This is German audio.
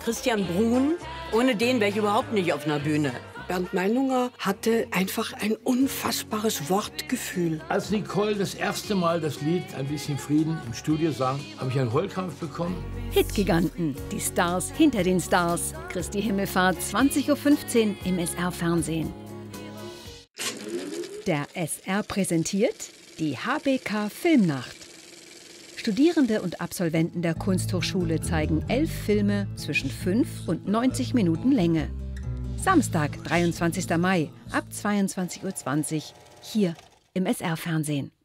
Christian Bruhn. Ohne den wäre ich überhaupt nicht auf einer Bühne. Bernd Meinunger hatte einfach ein unfassbares Wortgefühl. Als Nicole das erste Mal das Lied Ein bisschen Frieden im Studio sang, habe ich einen Heulkrampf bekommen. Hitgiganten, die Stars hinter den Stars. Christi Himmelfahrt, 20:15 Uhr im SR-Fernsehen. Der SR präsentiert die HBK Filmnacht. Studierende und Absolventen der Kunsthochschule zeigen 11 Filme zwischen 5 und 90 Minuten Länge. Samstag, 23. Mai, ab 22:20 Uhr, hier im SR-Fernsehen.